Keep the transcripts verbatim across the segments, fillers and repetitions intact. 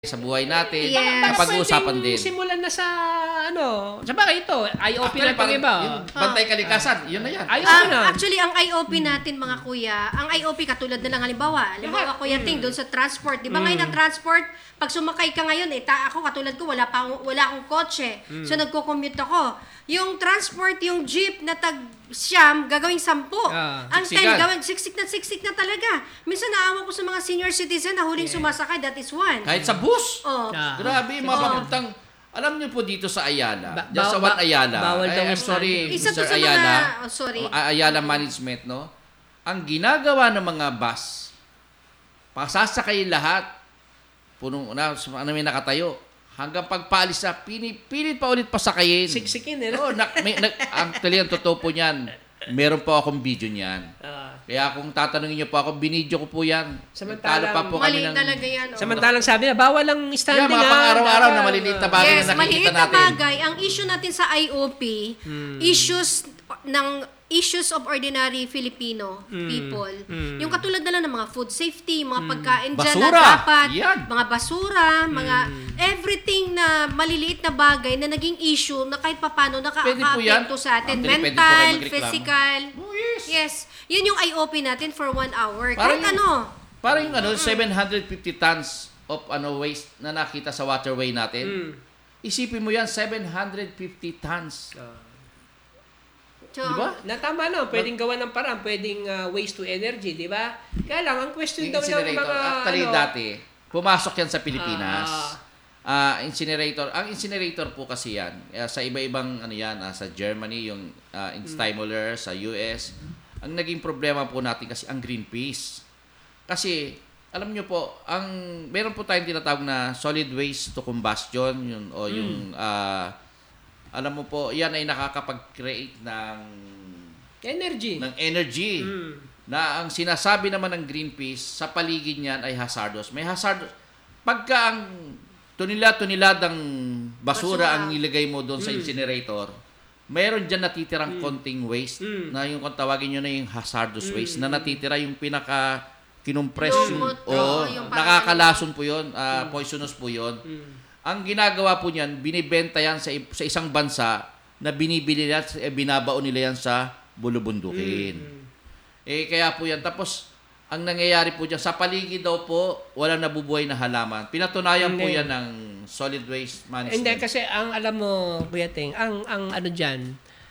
sa buhay natin, Yes. napag-uusapan din. Simulan na sa ano, sa bagay ito, I O P na itong iba. Yung bantay kalikasan, yun na yan. I O P Um, na. actually, ang I O P natin, mga kuya, ang I O P katulad na lang halimbawa, halimbawa, kuya Ting, doon sa transport, di ba ngayon ang transport, pag sumakay ka ngayon, eh, ta- ako katulad ko, wala, pa, akong- wala akong kotse, so nagko-commute ako. Yung transport, yung jeep na tag siyam, gagawing sampu. Ah, ang ten, siksikan. gawin, siksik na siksik na talaga. Minsan naawa ko sa mga senior citizen na huling sumasakay, that is one. Kahit sa bus. Oh. Ah. Grabe, mga Oo. papuntang, alam niyo po dito sa Ayala, Ba- dyan sa ba- One Ayala, bawal ay, daw I'm yung- sorry, Isa to Mister sa Ayala, mga, oh, sorry. uh, Ayala Management, no? Ang ginagawa ng mga bus, pasasakay lahat, punong na, ano may nakatayo, hanggang pagpaalis na, pinipilit pa ulit pasakayin. Siksikin eh. Oo, nak, may, nak, actually, ang totoo po niyan, meron po akong video niyan. Ah. Kaya kung tatanungin niyo po ako, binidyo ko po yan. Samantalang- Nagtalo pa po kami Mali ng... talaga yan. oh. Samantalang sabi na, bawal ang Yeah, standing mga ha, pang-araw-araw dapat, na maliliit na ah. bagay Yes, na nakikita maliit na natin. bagay. Ang issue natin sa I O P, issues ng issues of ordinary Filipino people. Yung katulad na lang ng mga food safety, mga pagkain dyan na Basura. dapat, Yan. mga basura, mga everything na maliliit na bagay na naging issue na kahit papano Pwede po yan. nakaka-apekto sa atin. Actually, pwede po kayo Mental, magreklamo. physical. Oh, yes. Yes. Yun yung I O P natin for one hour. Parang kahit yung- ano. Parang yung ano, seven hundred fifty tons of ano waste na nakita sa waterway natin. Mm. Isipin mo yan, seven hundred fifty tons. Ah. So, Di ba? Na tama na, pwedeng gawa ng paraan, pwedeng ah, waste to energy, di ba? Kaya lang, ang question Yung daw ng incinerator. mga, Actually, ano, dati, pumasok yan sa Pilipinas. Ah. Ah, incinerator. Ang incinerator po kasi yan, eh, sa iba-ibang ano yan, ah, sa Germany, yung uh, Steinmuller, sa U S. Ang naging problema po natin kasi ang Greenpeace. Kasi, alam nyo po, ang meron po tayong tinatawag na solid waste to combustion, yun, o yung, ah, alam mo po, yan ay nakakapag-create ng, energy. ng energy. Mm. Na ang sinasabi naman ng Greenpeace, sa paligid niyan ay hazardous. May hazardous. Pagka ang tunila-tuniladang basura, Basura. ang nilagay mo doon sa incinerator, mayroon dyan natitirang konting waste Mm. na yung kung tawagin nyo na yung hazardous waste na natitira yung pinaka kinumpress yung, Lumot, o oo, yung parang- nakakalason po yun, ah, poisonous po yun. Mm. Ang ginagawa po niyan, binibenta yan sa, i- sa isang bansa na binibili nila, at eh, binabaon nila yan sa bulubundukin. Mm. Eh, kaya po yan. Tapos, ang nangyayari po dyan, sa paligid daw po, walang nabubuhay na halaman. Pinatunayan po Hindi. yan ng solid waste management. Hindi, kasi ang alam mo, Kuya Ting, ang, ang ano dyan,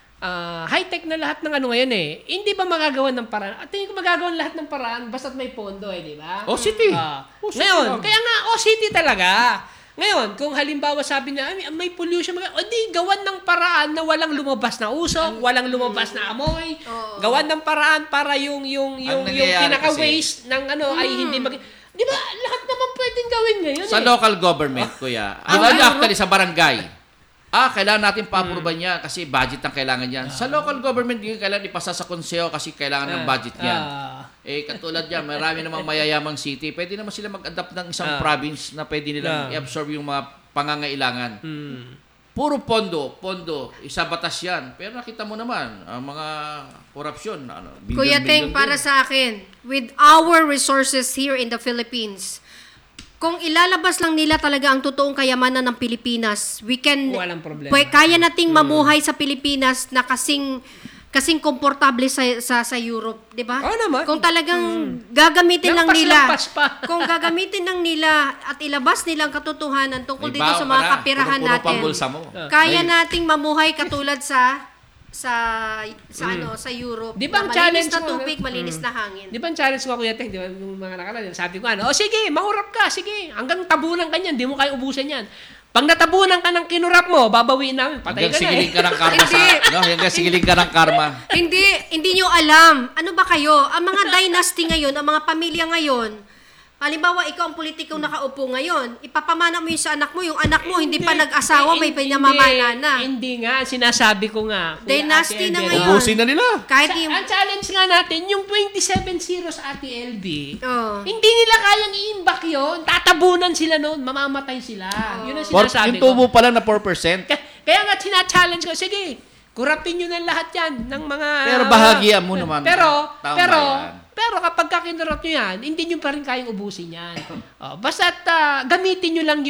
ah, high-tech na lahat ng ano ngayon eh. Hindi ba magagawa ng paraan? At tingin ko magagawa lahat ng paraan basta't may pondo eh, di ba? O, city. Ah. O, city lang. Ngayon, kaya nga, o city talaga. Ngayon, kung halimbawa sabi na "Ay, may pollution, mga, o di gawan ng paraan na walang lumabas na usok, walang lumabas na amoy, Oo. gawan ng paraan para yung yung yung, yung nangyayari pinaka-waste ng ano ay hindi mag... Di ba, lahat naman pwedeng gawin ngayon Sa eh. local government, kuya. Di ba actually sa barangay? Ah, kailangan natin pa-approvean niya kasi budget ang kailangan niyan. Sa local government, yung kailangan ipasa sa konseho kasi kailangan ng budget niyan. Ah. Eh, katulad yan, marami namang mayayamang city. Pwede naman sila mag-adapt ng isang Ah. province na pwede nilang Ah. i-absorb yung mga pangangailangan. Hmm. Puro pondo, pondo, isa batas yan. Pero nakita mo naman, ang mga korupsyon, ano, billion, Kuya billion Teng, para din. sa akin, with our resources here in the Philippines, kung ilalabas lang nila talaga ang totoong kayamanan ng Pilipinas, we can, Walang problema. pwe- kaya nating mamuhay sa Pilipinas na kasing kasing komportable sa sa, sa Europe, di ba? Oo naman. Kung talagang gagamitin lang nila, Lampas-lampas pa. kung gagamitin lang nila at ilabas nila ang katotohanan tungkol May dito sa baon mga ka na, kapirahan puro-puro natin, pambulsa mo. kaya May- nating mamuhay katulad sa sa sa ano sa Europe. Di ba ang Na challenge malinis na mo, tubig, no? malinis na hangin. Di ba ang challenge ko, Kuya Teng, di ba, nung mga nakaraan, sabi ko ano, o sige, mahurap ka, sige, hanggang tabunan ka niyan, di mo kaya ubusan yan. Pag natabunan ka ng kinurap mo, babawiin namin, patay Hanggang ka na eh. sigiling ka ng karma sa... Hindi. No, hanggang sigiling ka ng karma. hindi hindi nyo alam. Ano ba kayo? Ang mga dynasty ngayon, ang mga pamilya ngayon, halimbawa, ikaw ang politikong nakaupo ngayon, ipapamana mo yun sa anak mo, yung anak mo hindi, pa nag-asawa, may Hindi, pinamamana na. Hindi nga, sinasabi ko nga. Kuya Dynasty Ate na Elvie, ngayon. Ubusin na nila. Kahit Sa, yung... ang challenge nga natin, yung twenty-seven zeros Ate L B, Oh. hindi nila kayang i-imbak yun. Tatabunan sila noon, mamamatay sila. Yun ang For, yung sinasabi ko. tubo pa lang na four percent. Kaya, kaya nga sina-challenge ko, sige, kurapin nyo na lahat yan ng mga... Pero bahagian mo naman. Pero, Tama pero, yan. Pero kapag ka kinurot nyo yan, hindi nyo pa rin kayang ubusin yan. Oh, basta't uh, gamitin nyo lang